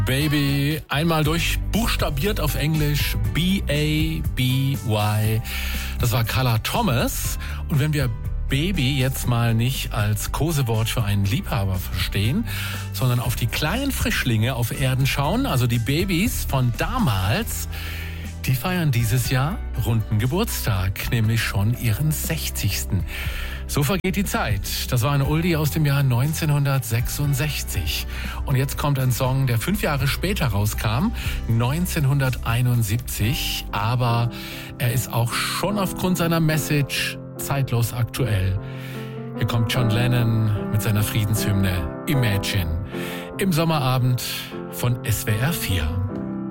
Baby, einmal durchbuchstabiert auf Englisch, B-A-B-Y. Das war Carla Thomas. Und wenn wir Baby jetzt mal nicht als Kosewort für einen Liebhaber verstehen, sondern auf die kleinen Frischlinge auf Erden schauen, also die Babys von damals, die feiern dieses Jahr runden Geburtstag, nämlich schon ihren 60. So vergeht die Zeit. Das war eine Oldie aus dem Jahr 1966. Und jetzt kommt ein Song, der 5 Jahre später rauskam, 1971. Aber er ist auch schon aufgrund seiner Message zeitlos aktuell. Hier kommt John Lennon mit seiner Friedenshymne Imagine im Sommerabend von SWR 4.